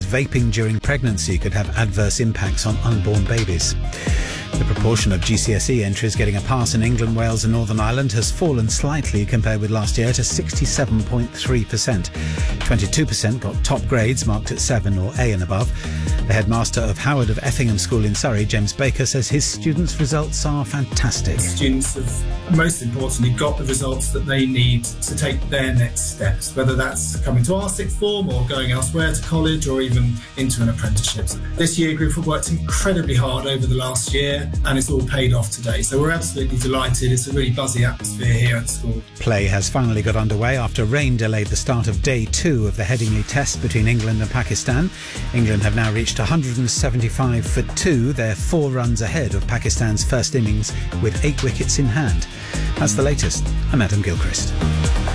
vaping during pregnancy could have adverse impacts on unborn babies. The proportion of GCSE entries getting a pass in England, Wales and Northern Ireland has fallen slightly compared with last year to 67.3%. 22% got top grades marked at 7 or A and above. The headmaster of Howard of Effingham School in Surrey, James Baker, says his students' results are fantastic. Students have, most importantly, got the results that they need to take their next steps, whether that's coming to our sixth form or going elsewhere to college or even into an apprenticeship. This year group have worked incredibly hard over the last year and it's all paid off today. So we're absolutely delighted. It's a really buzzy atmosphere here at school. Play has finally got underway after rain delayed the start of day 2 of the Headingley Test between England and Pakistan. England have now reached 175 for 2. They're 4 runs ahead of Pakistan's first innings with 8 wickets in hand. That's the latest. I'm Adam Gilchrist.